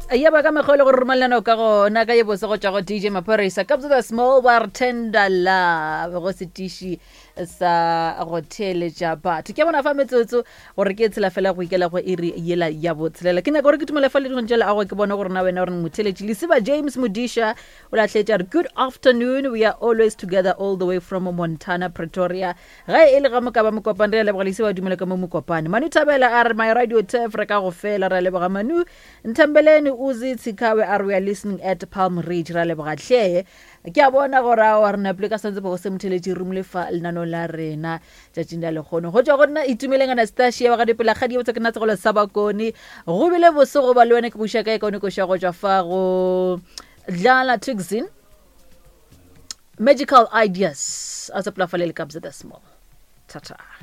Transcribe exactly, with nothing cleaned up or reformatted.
ya ba ka mekgole go romelana ka gona ka ye bose go tša go D J Maphorisa ka the small bartender love go setiši sa go theeletša batho ke bona fa metsotso gore ke tshela fela go ikela go iri yela ya botshelela ke nyaka gore ke tumele fa le dintšela a go ke bona gore na wena gore motheeletši lesiba James Modisha o latlhetša good afternoon, we are always together all the way from Montana Pretoria ga e le ga mo ka ba mokopane re leboga lesiba dumele ka mo mokopane Manu Tabela a re my radio tef re ka go fela re leboga Manu Ntembeleni Uzi Tsikawe are we are listening at Palm Ridge ra leboga hle ke a bona gore a wa rena pleka santse bo se motheeletši rumle fa lenano la rena tšatšing la lekgono go tšwa go nna itumeleng Anastasia wa ga dipela ga di botse ke natse go le sabakone go bile bose go ba le wena ke buša ka ekone ko sha go tšwa fa go Dlala Tixin Magical Ideas as a plafalele comes at the small tata